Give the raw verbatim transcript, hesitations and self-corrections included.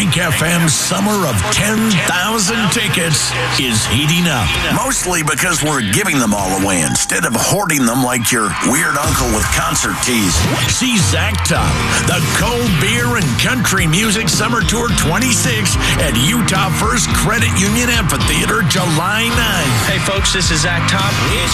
Bank F M's summer of ten thousand tickets is heating up. Mostly because we're giving them all away instead of hoarding them like your weird uncle with concert tees. See Zach Top, the Cold Beer and Country Music Summer Tour twenty-six at Utah First Credit Union Amphitheater, July ninth. Hey folks, this is Zach Top. It's